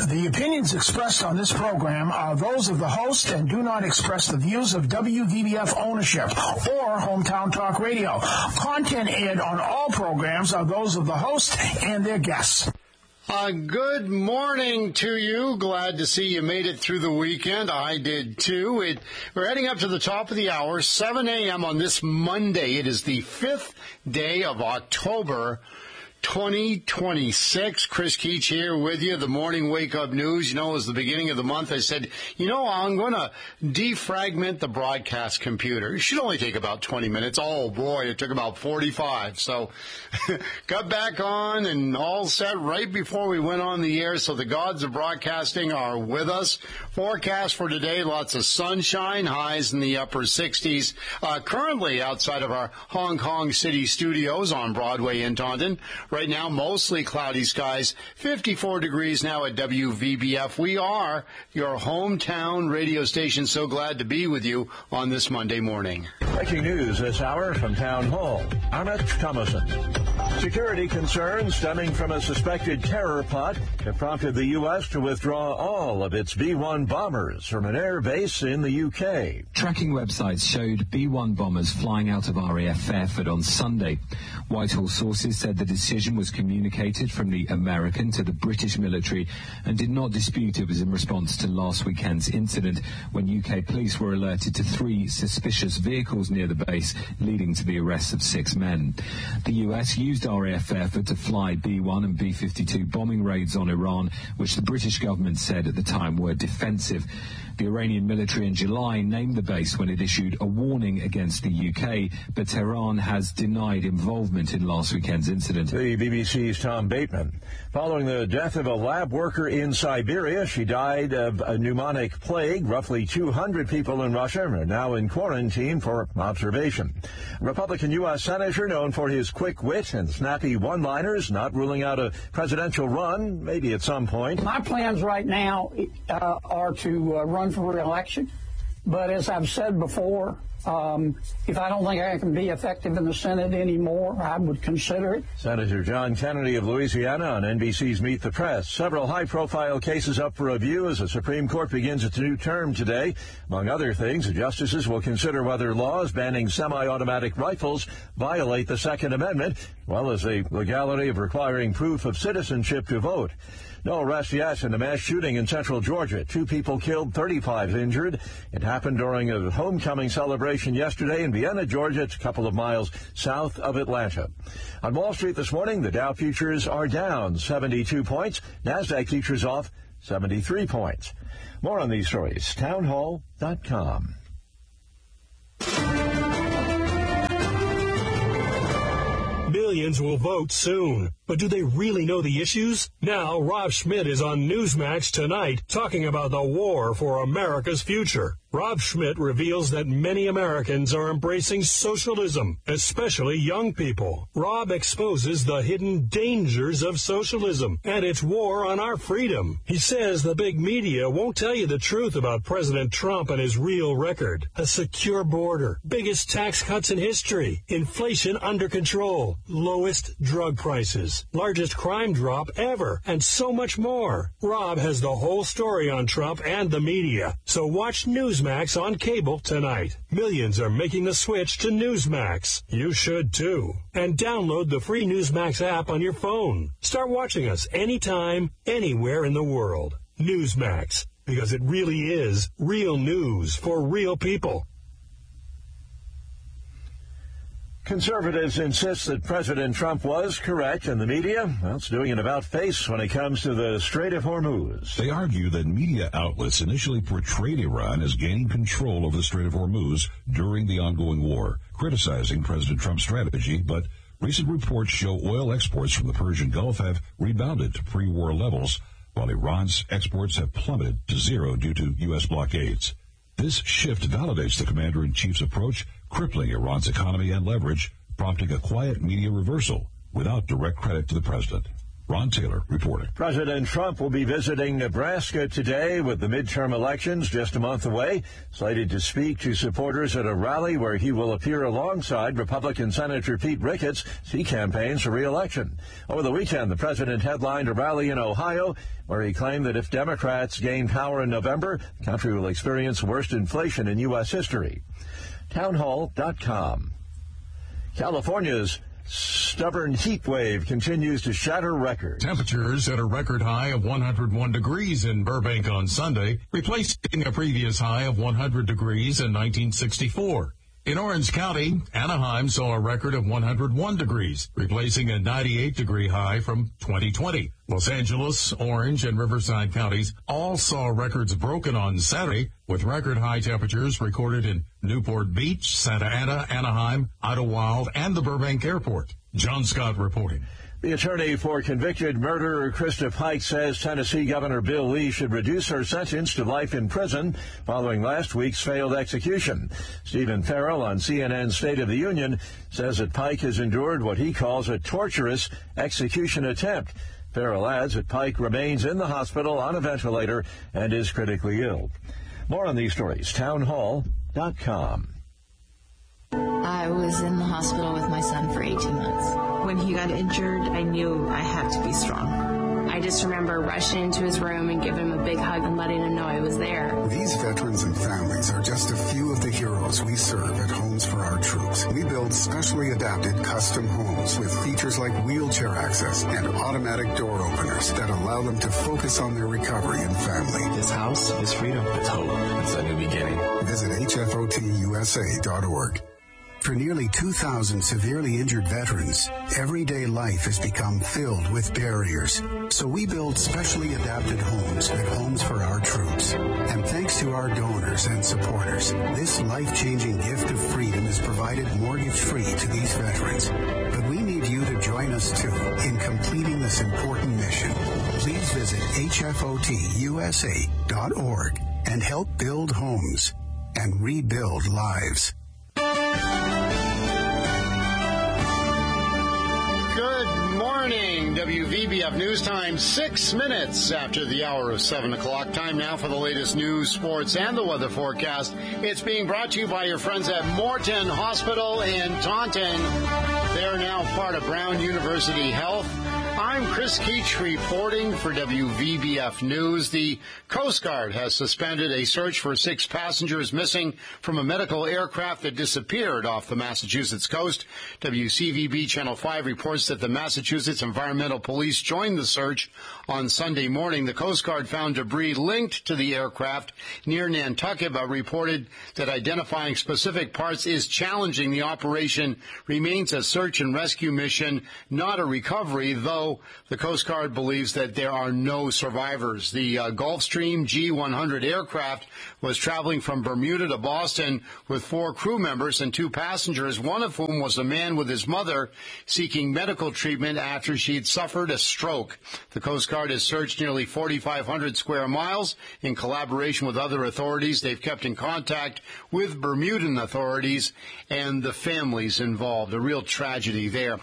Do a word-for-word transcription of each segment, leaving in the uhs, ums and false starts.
The opinions expressed on this program are those of the host and do not express the views of W V B F ownership or Hometown Talk Radio. Content aired on all programs are those of the host and their guests. Uh, good morning to you. Glad to see you made it through the weekend. I did too. It, we're heading up to the top of the hour, seven a.m. on this Monday. It is the fifth day of October, twenty twenty-six. Chris Keach here with you. The morning wake-up news. You know, it was the beginning of the month. I said, you know, I'm going to defragment the broadcast computer. It should only take about twenty minutes. Oh, boy, it took about forty-five. So got back on and all set right before we went on the air. So the gods of broadcasting are with us. Forecast for today, lots of sunshine, highs in the upper sixties. Uh, currently outside of our Hong Kong City studios on Broadway in Taunton. Right now, mostly cloudy skies, fifty-four degrees now at W V B F. We are your hometown radio station. So glad to be with you on this Monday morning. Breaking news this hour from Town Hall. Amit Thomason. Security concerns stemming from a suspected terror plot have prompted the U S to withdraw all of its B one bombers from an air base in the U K. Tracking websites showed B one bombers flying out of R A F Fairford on Sunday. Whitehall sources said the decision was communicated from the American to the British military and did not dispute it was in response to last weekend's incident when U K police were alerted to three suspicious vehicles near the base, leading to the arrest of six men. The U S used R A F Fairford to fly B one and B fifty-two bombing raids on Iran, which the British government said at the time were defensive. The Iranian military in July named the base when it issued a warning against the U K, but Tehran has denied involvement in last weekend's incident. The B B C's Tom Bateman. Following the death of a lab worker in Siberia, she died of a pneumonic plague. Roughly two hundred people in Russia are now in quarantine for observation. Republican U S Senator known for his quick wit and snappy one-liners, not ruling out a presidential run, maybe at some point. My plans right now uh, are to uh, run for re-election, but as I've said before, um, if I don't think I can be effective in the Senate anymore, I would consider it. Senator John Kennedy of Louisiana on N B C's Meet the Press. Several high-profile cases up for review as the Supreme Court begins its new term today. Among other things, the justices will consider whether laws banning semi-automatic rifles violate the Second Amendment, as well as the legality of requiring proof of citizenship to vote. No arrests yet in a mass shooting in central Georgia. Two people killed, thirty-five injured. It happened during a homecoming celebration yesterday in Vienna, Georgia. It's a couple of miles south of Atlanta. On Wall Street this morning, the Dow futures are down seventy-two points. NASDAQ futures off seventy-three points. More on these stories, townhall dot com. Millions will vote soon. But do they really know the issues? Now, Rob Schmidt is on Newsmax tonight talking about the war for America's future. Rob Schmidt reveals that many Americans are embracing socialism, especially young people. Rob exposes the hidden dangers of socialism and its war on our freedom. He says the big media won't tell you the truth about President Trump and his real record. A secure border, biggest tax cuts in history, inflation under control, lowest drug prices, largest crime drop ever, and so much more. Rob has the whole story on Trump and the media. So watch Newsmax on cable tonight. Millions are making the switch to Newsmax. You should too. And download the free Newsmax app on your phone. Start watching us anytime, anywhere in the world. Newsmax, because it really is real news for real people. Conservatives insist that President Trump was correct, and the media, well, it's doing an about-face when it comes to the Strait of Hormuz. They argue that media outlets initially portrayed Iran as gaining control over the Strait of Hormuz during the ongoing war, criticizing President Trump's strategy, but recent reports show oil exports from the Persian Gulf have rebounded to pre-war levels, while Iran's exports have plummeted to zero due to U S blockades. This shift validates the commander-in-chief's approach, crippling Iran's economy and leverage, prompting a quiet media reversal without direct credit to the president. Ron Taylor reporting. President Trump will be visiting Nebraska today with the midterm elections just a month away, slated to speak to supporters at a rally where he will appear alongside Republican Senator Pete Ricketts as he campaigns for re-election. Over the weekend, the president headlined a rally in Ohio where he claimed that if Democrats gain power in November, the country will experience the worst inflation in U S history. Townhall dot com. California's stubborn heat wave continues to shatter records. Temperatures at a record high of one hundred one degrees in Burbank on Sunday, replacing a previous high of one hundred degrees in nineteen sixty-four. In Orange County, Anaheim saw a record of one hundred one degrees, replacing a ninety-eight degree high from twenty twenty. Los Angeles, Orange, and Riverside counties all saw records broken on Saturday, with record high temperatures recorded in Newport Beach, Santa Ana, Anaheim, Idlewild, and the Burbank Airport. John Scott reporting. The attorney for convicted murderer Krista Pike says Tennessee Governor Bill Lee should reduce her sentence to life in prison following last week's failed execution. Stephen Farrell on C N N's State of the Union says that Pike has endured what he calls a torturous execution attempt. Farrell adds that Pike remains in the hospital on a ventilator and is critically ill. More on these stories, townhall dot com. I was in the hospital with my son for eighteen months. When he got injured, I knew I had to be strong. I just remember rushing into his room and giving him a big hug and letting him know I was there. These veterans and families are just a few of the heroes we serve at Homes for Our Troops. We build specially adapted custom homes with features like wheelchair access and automatic door openers that allow them to focus on their recovery and family. This house is freedom. It's hope. It's a new beginning. Visit H F O T U S A dot org. For nearly two thousand severely injured veterans, everyday life has become filled with barriers. So we build specially adapted homes at Homes for Our Troops. And thanks to our donors and supporters, this life-changing gift of freedom is provided mortgage-free to these veterans. But we need you to join us, too, in completing this important mission. Please visit H F O T U S A dot org and help build homes and rebuild lives. Good morning, W V B F News Time, six minutes after the hour of seven o'clock. Time now for the latest news, sports, and the weather forecast. It's being brought to you by your friends at Morton Hospital in Taunton. They're now part of Brown University Health. I'm Chris Keach reporting for W V B F News. The Coast Guard has suspended a search for six passengers missing from a medical aircraft that disappeared off the Massachusetts coast. W C V B Channel five reports that the Massachusetts Environmental Police joined the search on Sunday morning. The Coast Guard found debris linked to the aircraft near Nantucket, but reported that identifying specific parts is challenging. The operation remains a search and rescue mission, not a recovery, though the Coast Guard believes that there are no survivors. The uh, Gulfstream G one hundred aircraft was traveling from Bermuda to Boston with four crew members and two passengers, one of whom was a man with his mother seeking medical treatment after she had suffered a stroke. The Coast Guard has searched nearly forty-five hundred square miles in collaboration with other authorities. They've kept in contact with Bermudan authorities and the families involved. A real tragedy there.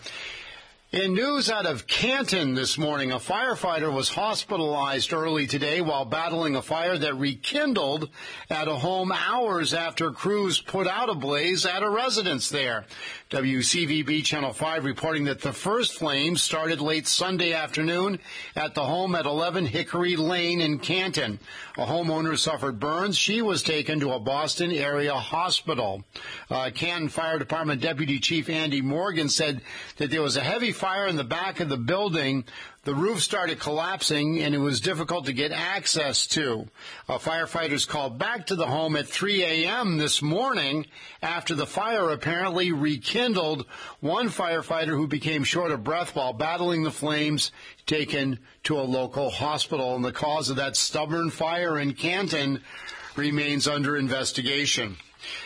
In news out of Canton this morning, a firefighter was hospitalized early today while battling a fire that rekindled at a home hours after crews put out a blaze at a residence there. W C V B Channel five reporting that the first flames started late Sunday afternoon at the home at eleven Hickory Lane in Canton. A homeowner suffered burns. She was taken to a Boston area hospital. Uh, Canton Fire Department Deputy Chief Andy Morgan said that there was a heavy fire in the back of the building. The roof started collapsing, and it was difficult to get access to. Uh, firefighters called back to the home at three a.m. this morning after the fire apparently rekindled. One firefighter who became short of breath while battling the flames taken to a local hospital. And the cause of that stubborn fire in Canton remains under investigation.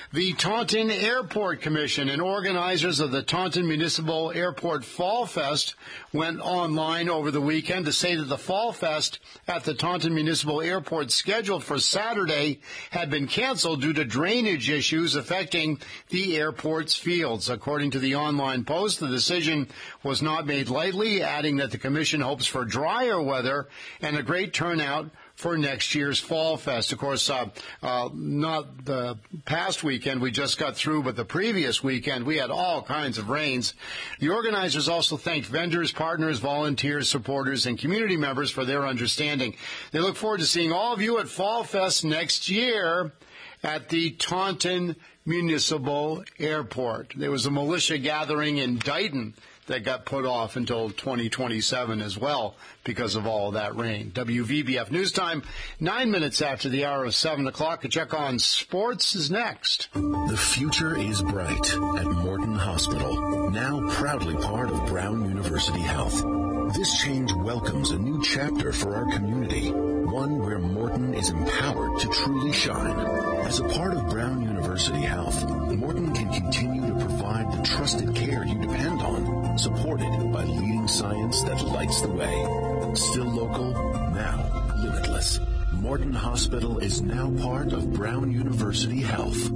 The Taunton Airport Commission and organizers of the Taunton Municipal Airport Fall Fest went online over the weekend to say that the Fall Fest at the Taunton Municipal Airport scheduled for Saturday had been canceled due to drainage issues affecting the airport's fields. According to the online post, the decision was not made lightly, adding that the commission hopes for drier weather and a great turnout for next year's Fall Fest. Of course, uh, uh, not the past weekend we just got through, but the previous weekend we had all kinds of rains. The organizers also thanked vendors, partners, volunteers, supporters, and community members for their understanding. They look forward to seeing all of you at Fall Fest next year at the Taunton Municipal Airport. There was a militia gathering in Dighton that got put off until twenty twenty-seven as well because of all of that rain. W V B F News Time, nine minutes after the hour of seven o'clock. A check on sports is next. The future is bright at Morton Hospital, now proudly part of Brown University Health. This change welcomes a new chapter for our community, one where Morton is empowered to truly shine. As a part of Brown University Health, Morton can continue to provide the trusted care you depend on, supported by leading science that lights the way. Still local, now limitless. Morton Hospital is now part of Brown University Health.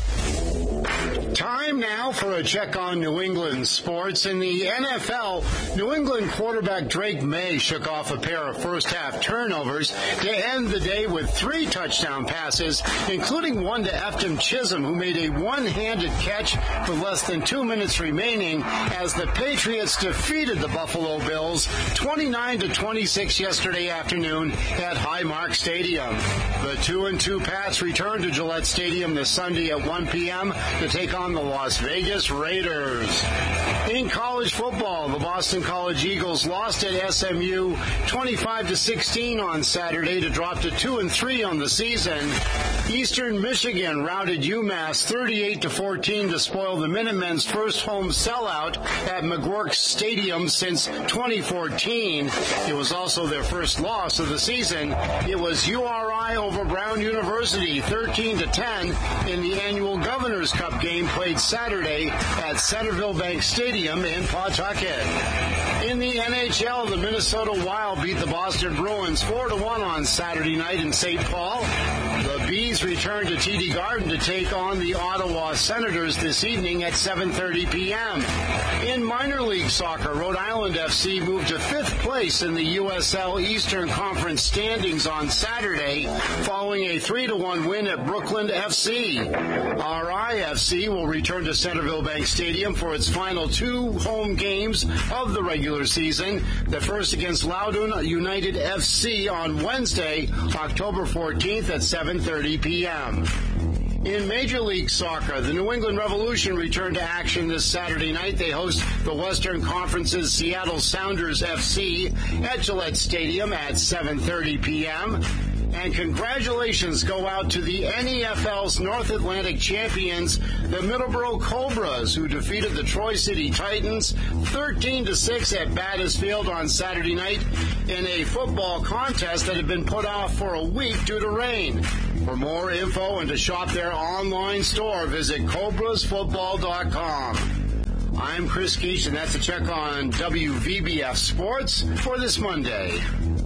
Time now for a check on New England sports. In the N F L, New England quarterback Drake May shook off a pair of first-half turnovers to end the day with three touchdown passes, including one to Efton Chisholm, who made a one-handed catch with less than two minutes remaining as the Patriots defeated the Buffalo Bills twenty-nine to twenty-six yesterday afternoon at Highmark Stadium. The two and two Pats return to Gillette Stadium this Sunday at one p.m. to take on the Las Vegas Raiders. In college football, the Boston College Eagles lost at S M U twenty-five to sixteen on Saturday to drop to two and three on the season. Eastern Michigan routed UMass thirty-eight to fourteen to spoil the Minutemen's first home sellout at McGuirk Stadium since twenty fourteen. It was also their first loss of the season. It was U R I over Brown University thirteen to ten in the annual Governor's Cup game played Saturday at Centerville Bank Stadium in Pawtucket. In the N H L, the Minnesota Wild beat the Boston Bruins four to one on Saturday night in Saint Paul. The Bees return to T D Garden to take on the Ottawa Senators this evening at seven thirty p.m. In minor league soccer, Rhode Island F C moved to fifth place in the U S L Eastern Conference standings on Saturday following a three to one win at Brooklyn F C. R I F C will return to Centerville Bank Stadium for its final two home games of the regular season. The first against Loudoun United F C on Wednesday, October fourteenth at seven thirty p.m. In Major League Soccer, the New England Revolution returned to action this Saturday night. They host the Western Conference's Seattle Sounders F C at Gillette Stadium at seven thirty p.m. And congratulations go out to the N E F L's North Atlantic champions, the Middleborough Cobras, who defeated the Troy City Titans thirteen to six at Battis Field on Saturday night in a football contest that had been put off for a week due to rain. For more info and to shop their online store, visit cobras football dot com. I'm Chris Keach, and that's a check on W V B F Sports for this Monday.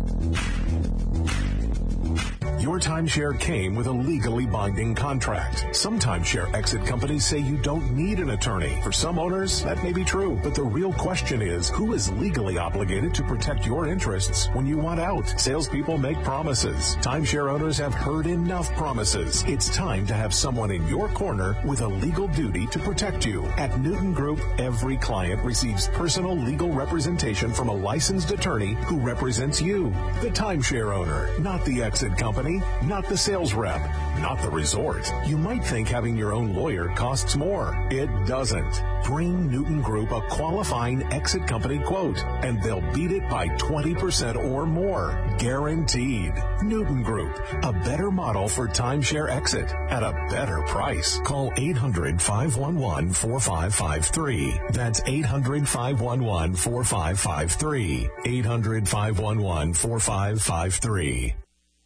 Your timeshare came with a legally binding contract. Some timeshare exit companies say you don't need an attorney. For some owners, that may be true. But the real question is, who is legally obligated to protect your interests when you want out? Salespeople make promises. Timeshare owners have heard enough promises. It's time to have someone in your corner with a legal duty to protect you. At Newton Group, every client receives personal legal representation from a licensed attorney who represents you, the timeshare owner, not the exit company. Not the sales rep, not the resort. You might think having your own lawyer costs more. It doesn't. Bring Newton Group a qualifying exit company quote, and they'll beat it by twenty percent or more. Guaranteed. Newton Group, a better model for timeshare exit at a better price. Call eight hundred, five one one, four five five three. That's eight hundred, five one one, four five five three. eight hundred, five one one, four five five three.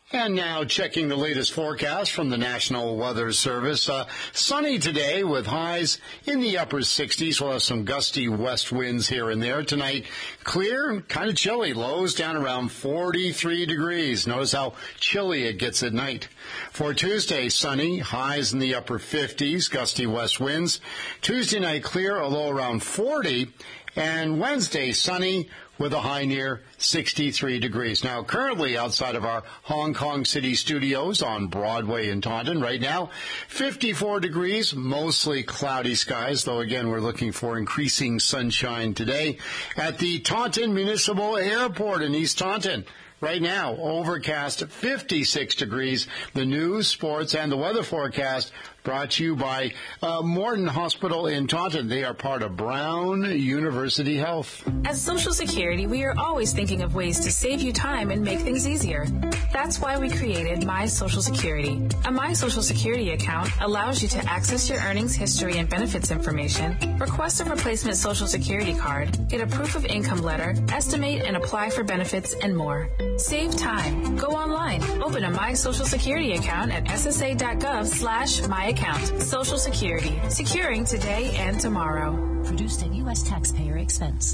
And now checking the latest forecast from the National Weather Service. Uh, sunny today with highs in the upper sixties. We'll have some gusty west winds here and there. Tonight, clear, kind of chilly. Lows down around forty-three degrees. Notice how chilly it gets at night. For Tuesday, sunny, highs in the upper fifties, gusty west winds. Tuesday night, clear, a low around forty. And Wednesday, sunny, with a high near sixty-three degrees. Now, currently outside of our Hong Kong City studios on Broadway in Taunton, right now, fifty-four degrees, mostly cloudy skies, though again, we're looking for increasing sunshine today at the Taunton Municipal Airport in East Taunton. Right now, overcast, fifty-six degrees. The news, sports, and the weather forecast brought to you by uh, Morton Hospital in Taunton. They are part of Brown University Health. At Social Security, we are always thinking of ways to save you time and make things easier. That's why we created My Social Security. A My Social Security account allows you to access your earnings history and benefits information, request a replacement Social Security card, get a proof of income letter, estimate and apply for benefits, and more. Save time. Go online. Open a My Social Security account at s s a dot gov slash my account. Social Security. Securing today and tomorrow. Produced at U S taxpayer expense.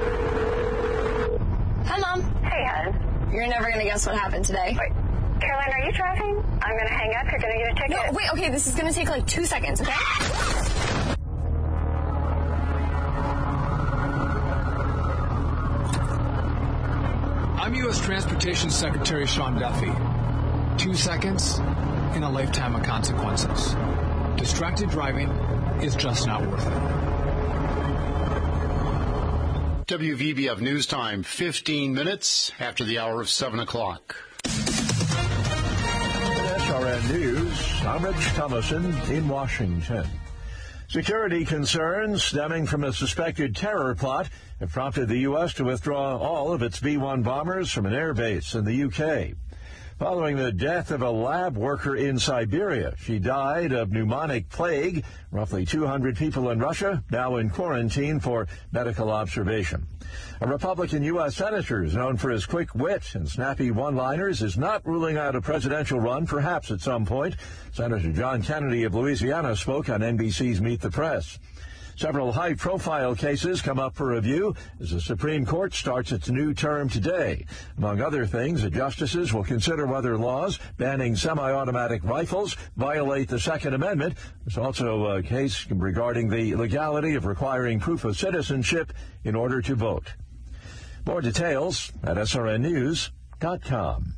Hi, Mom. Hey, hon. You're never going to guess what happened today. Wait. Caroline, are you driving? I'm going to hang up. You're going to get a ticket. No, wait. Okay, this is going to take like two seconds, okay? I'm U S Transportation Secretary Sean Duffy. Two seconds and a lifetime of consequences. Distracted driving is just not worth it. W V B F News Time, fifteen minutes after the hour of seven o'clock. S R N News, I'm Rich Thomason in Washington. Security concerns stemming from a suspected terror plot have prompted the U S to withdraw all of its B one bombers from an air base in the U K. Following the death of a lab worker in Siberia, she died of pneumonic plague. Roughly two hundred people in Russia now in quarantine for medical observation. A Republican U S senator known for his quick wit and snappy one-liners is not ruling out a presidential run, perhaps at some point. Senator John Kennedy of Louisiana spoke on N B C's Meet the Press. Several high-profile cases come up for review as the Supreme Court starts its new term today. Among other things, the justices will consider whether laws banning semi-automatic rifles violate the Second Amendment. There's also a case regarding the legality of requiring proof of citizenship in order to vote. More details at S R N news dot com.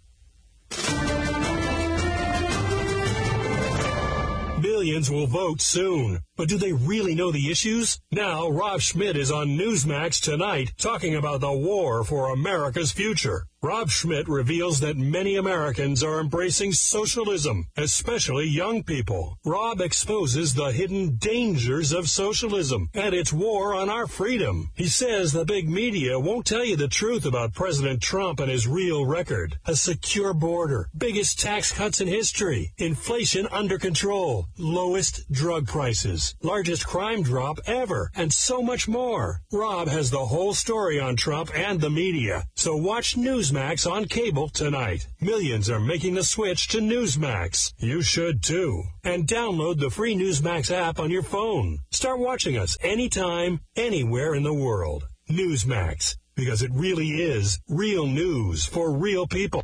Millions will vote soon. But do they really know the issues? Now, Rob Schmidt is on Newsmax tonight talking about the war for America's future. Rob Schmidt reveals that many Americans are embracing socialism, especially young people. Rob exposes the hidden dangers of socialism and its war on our freedom. He says the big media won't tell you the truth about President Trump and his real record. A secure border, biggest tax cuts in history, inflation under control, lowest drug prices, largest crime drop ever, and so much more. Rob has the whole story on Trump and the media. So watch Newsmax on cable tonight. Millions are making the switch to Newsmax. You should too. And download the free Newsmax app on your phone. Start watching us anytime, anywhere in the world. Newsmax, because it really is real news for real people.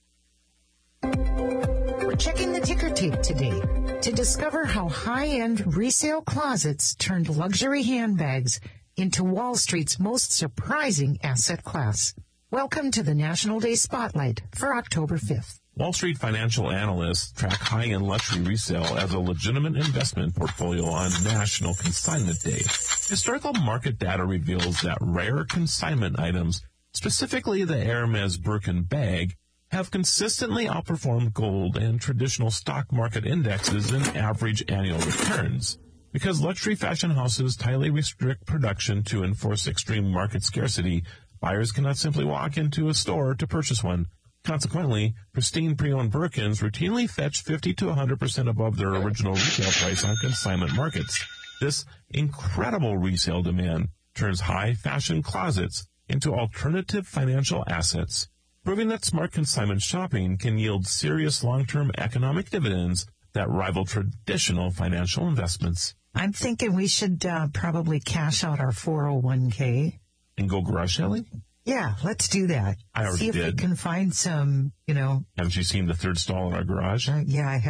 We're checking the ticker tape today to discover how high-end resale closets turned luxury handbags into Wall Street's most surprising asset class. Welcome to the National Day Spotlight for October fifth. Wall Street financial analysts track high-end luxury resale as a legitimate investment portfolio on National Consignment Day. Historical market data reveals that rare consignment items, specifically the Hermes Birkin bag, have consistently outperformed gold and traditional stock market indexes in average annual returns. Because luxury fashion houses tightly restrict production to enforce extreme market scarcity, buyers cannot simply walk into a store to purchase one. Consequently, pristine pre-owned Birkins routinely fetch fifty to one hundred percent above their original retail price on consignment markets. This incredible resale demand turns high fashion closets into alternative financial assets. proving that smart consignment shopping can yield serious long-term economic dividends that rival traditional financial investments. I'm thinking we should uh, probably cash out our four oh one k. And go garage selling? Yeah, let's do that. I already See if did. we can find some, you know. Haven't you seen the third stall in our garage? Uh, yeah, I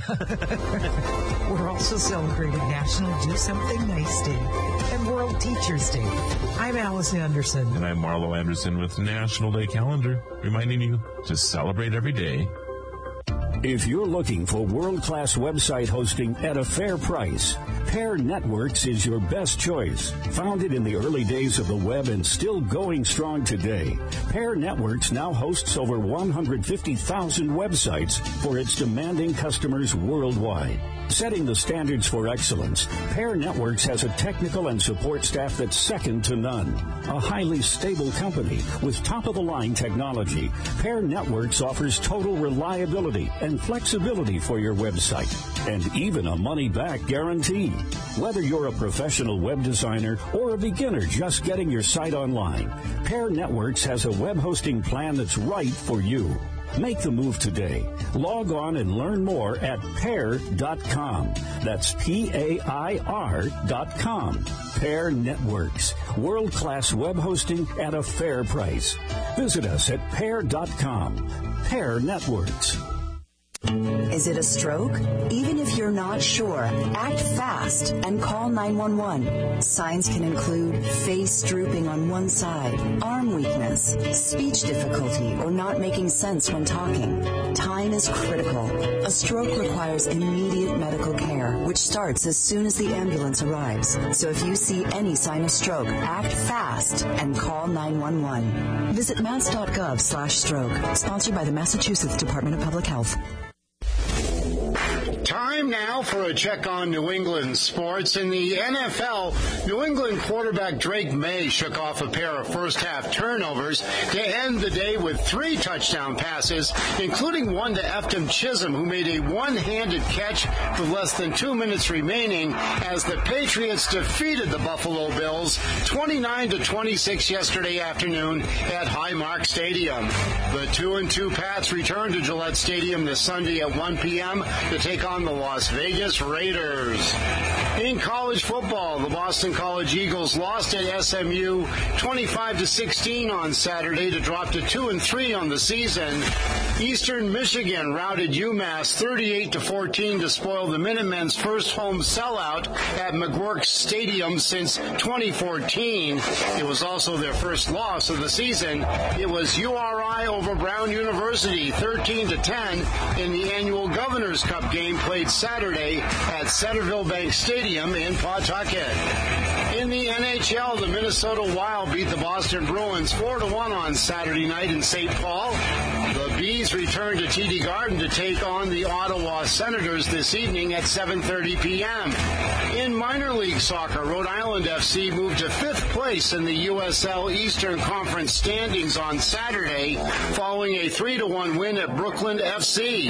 have. We're also celebrating National Do Something Nice Day and World Teachers Day. I'm Alice Anderson. And I'm Marlo Anderson with National Day Calendar, reminding you to celebrate every day. If you're looking for world-class website hosting at a fair price, Pair Networks is your best choice. Founded in the early days of the web and still going strong today, Pair Networks now hosts over one hundred fifty thousand websites for its demanding customers worldwide. Setting the standards for excellence, Pair Networks has a technical and support staff that's second to none. A highly stable company with top-of-the-line technology, Pair Networks offers total reliability and flexibility for your website, and even a money-back guarantee. Whether you're a professional web designer or a beginner just getting your site online, Pair Networks has a web hosting plan that's right for you. Make the move today. Log on and learn more at pair dot com. That's P A I R dot com. Pair Networks. World-class web hosting at a fair price. Visit us at pair dot com. Pair Networks. Is it a stroke? Even if you're not sure, act fast and call nine one one. Signs can include face drooping on one side, arm weakness, speech difficulty, or not making sense when talking. Time is critical. A stroke requires immediate medical care, which starts as soon as the ambulance arrives. So if you see any sign of stroke, act fast and call nine one one. Visit mass.gov slash stroke. Sponsored by the Massachusetts Department of Public Health. Time now for a check on New England sports. In the N F L, New England quarterback Drake May shook off a pair of first-half turnovers to end the day with three touchdown passes, including one to Efton Chisholm, who made a one-handed catch with less than two minutes remaining as the Patriots defeated the Buffalo Bills twenty-nine to twenty-six yesterday afternoon at Highmark Stadium. The two and two Pats return to Gillette Stadium this Sunday at one p.m. to take on the Las Vegas Raiders. In college football, the Boston College Eagles lost at S M U twenty-five to sixteen on Saturday to drop to two and three on the season. Eastern Michigan routed UMass thirty-eight to fourteen to spoil the Minutemen's first home sellout at McGuirk Stadium since twenty fourteen. It was also their first loss of the season. It was U R I over Brown University thirteen to ten in the annual Governor's Cup game played Saturday at Centerville Bank Stadium in Pawtucket. In the N H L, the Minnesota Wild beat the Boston Bruins four to one on Saturday night in Saint Paul. The Bees return to T D Garden to take on the Ottawa Senators this evening at seven thirty p.m. In minor league soccer, Rhode Island F C moved to fifth place in the U S L Eastern Conference standings on Saturday following a three to one win at Brooklyn F C.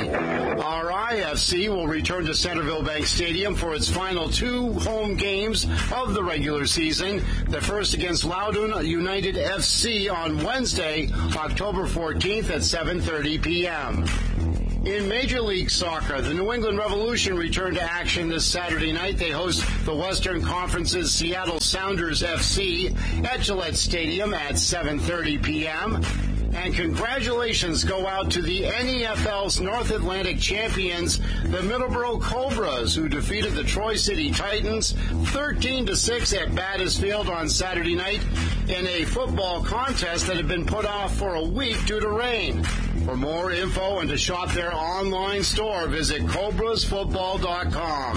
R I F C will return to Centerville Bank Stadium for its final two home games of the regular season. The first against Loudoun United F C on Wednesday, October fourteenth at seven thirty p.m. In Major League Soccer, the New England Revolution returned to action this Saturday night. They host the Western Conference's Seattle Sounders F C at Gillette Stadium at seven thirty p.m. And congratulations go out to the N E F L's North Atlantic champions, the Middleborough Cobras, who defeated the Troy City Titans thirteen to six at Battis Field on Saturday night in a football contest that had been put off for a week due to rain. For more info and to shop their online store, visit cobras football dot com.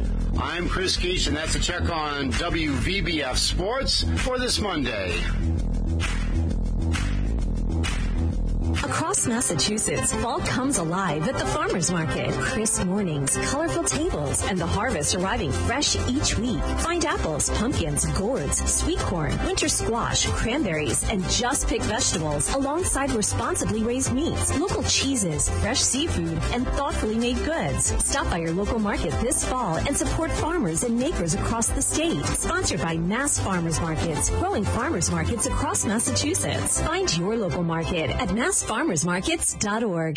I'm Chris Keach, and that's a check on W V B F Sports for this Monday. Across Massachusetts, fall comes alive at the farmers market. Crisp mornings, colorful tables, and the harvest arriving fresh each week. Find apples, pumpkins, gourds, sweet corn, winter squash, cranberries, and just picked vegetables alongside responsibly raised meats, local cheeses, fresh seafood, and thoughtfully made goods. Stop by your local market this fall and support farmers and makers across the state. Sponsored by Mass Farmers Markets, growing farmers markets across Massachusetts. Find your local market at mass farmers markets dot org.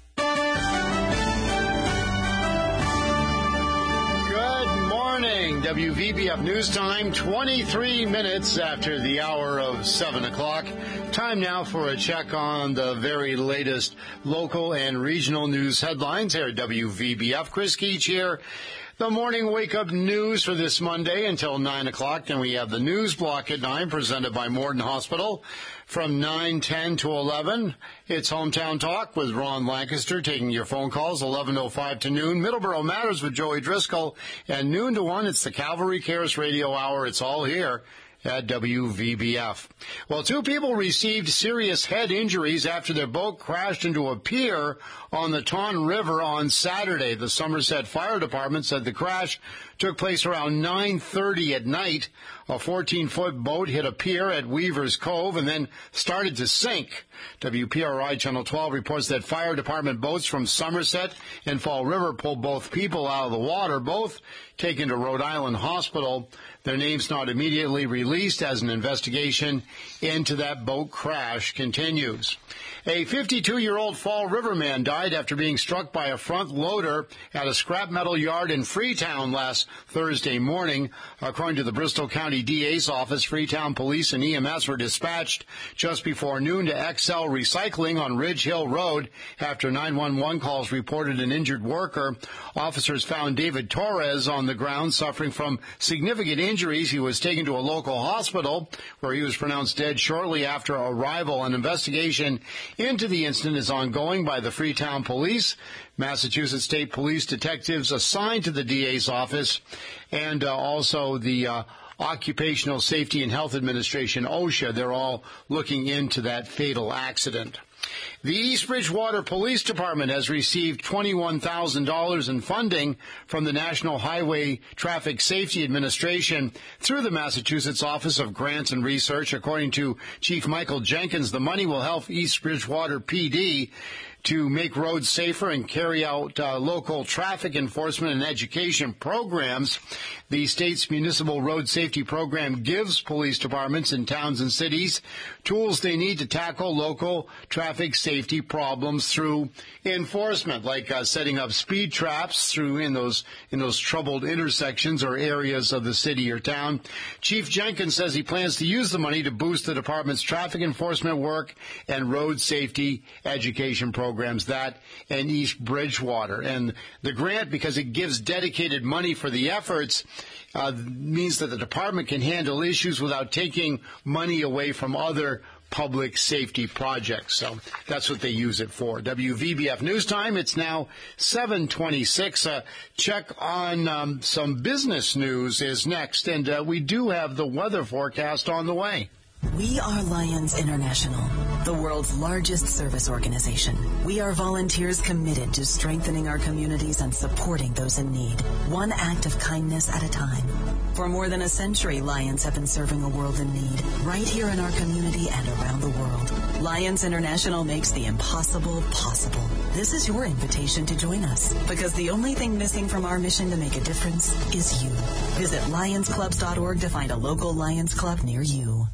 W V B F News Time, twenty-three minutes after the hour of seven o'clock. Time now for a check on the very latest local and regional news headlines here at W V B F. Chris Keach here. The morning wake-up news for this Monday until nine o'clock. Then we have the news block at nine, presented by Morton Hospital. From nine ten to eleven, it's Hometown Talk with Ron Lancaster, taking your phone calls, eleven oh five to noon. Middleborough Matters with Joey Driscoll. And noon to one, it's the Cavalry Cares Radio Hour. It's all here at W V B F. Well, two people received serious head injuries after their boat crashed into a pier on the Taunton River on Saturday. The Somerset Fire Department said the crash took place around nine thirty at night. A fourteen-foot boat hit a pier at Weaver's Cove and then started to sink. W P R I Channel twelve reports that fire department boats from Somerset and Fall River pulled both people out of the water, both taken to Rhode Island Hospital. Their names not immediately released as an investigation into that boat crash continues. A fifty-two-year-old Fall River man died after being struck by a front loader at a scrap metal yard in Freetown last Thursday morning. According to the Bristol County D A's office, Freetown police and E M S were dispatched just before noon to X L Recycling on Ridge Hill Road after nine one one calls reported an injured worker. Officers found David Torres on the ground suffering from significant injuries. He was taken to a local hospital where he was pronounced dead shortly after arrival. An investigation into the incident is ongoing by the Freetown Police, Massachusetts State Police detectives assigned to the D A's office, and uh, also the uh, Occupational Safety and Health Administration, OSHA. They're all looking into that fatal accident. The East Bridgewater Police Department has received twenty-one thousand dollars in funding from the National Highway Traffic Safety Administration through the Massachusetts Office of Grants and Research. According to Chief Michael Jenkins, the money will help East Bridgewater P D to make roads safer and carry out uh, local traffic enforcement and education programs. The state's municipal road safety program gives police departments in towns and cities tools they need to tackle local traffic safety problems through enforcement, like uh, setting up speed traps through in those in those troubled intersections or areas of the city or town. Chief Jenkins says he plans to use the money to boost the department's traffic enforcement work and road safety education programs. Programs, that and East Bridgewater. And the grant, because it gives dedicated money for the efforts, uh, means that the department can handle issues without taking money away from other public safety projects. So that's what they use it for. W V B F News Time. It's now seven twenty-six. A check on um, some business news is next. And uh, we do have the weather forecast on the way. We are Lions International, the world's largest service organization. We are volunteers committed to strengthening our communities and supporting those in need, one act of kindness at a time. For more than a century, Lions have been serving a world in need, right here in our community and around the world. Lions International makes the impossible possible. This is your invitation to join us, because the only thing missing from our mission to make a difference is you. Visit lions clubs dot org to find a local Lions Club near you.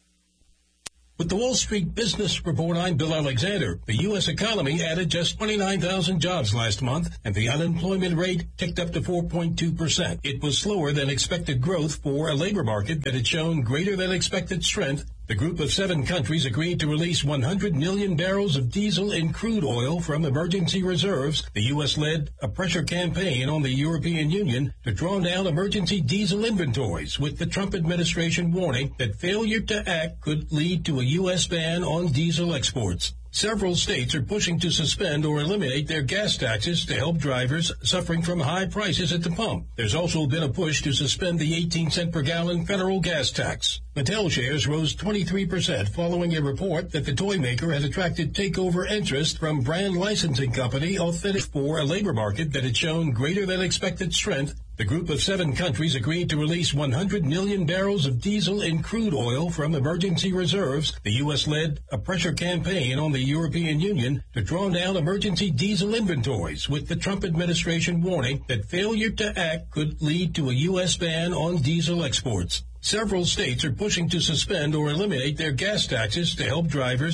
With the Wall Street Business Report, I'm Bill Alexander. The U S economy added just twenty-nine thousand jobs last month, and the unemployment rate ticked up to four point two percent. It was slower than expected growth for a labor market that had shown greater than expected strength. The group of seven countries agreed to release one hundred million barrels of diesel and crude oil from emergency reserves. The U S led a pressure campaign on the European Union to draw down emergency diesel inventories, with the Trump administration warning that failure to act could lead to a U S ban on diesel exports. Several states are pushing to suspend or eliminate their gas taxes to help drivers suffering from high prices at the pump. There's also been a push to suspend the eighteen cent per gallon federal gas tax. Mattel shares rose twenty-three percent following a report that the toy maker has attracted takeover interest from brand licensing company Authentic for a labor market that had shown greater than expected strength. The group of seven countries agreed to release one hundred million barrels of diesel and crude oil from emergency reserves. The U S led a pressure campaign on the European Union to draw down emergency diesel inventories, with the Trump administration warning that failure to act could lead to a U S ban on diesel exports. Several states are pushing to suspend or eliminate their gas taxes to help drivers